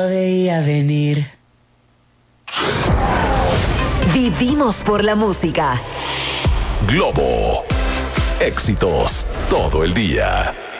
lo veía venir. Vivimos por la música. Globo. Éxitos todo el día.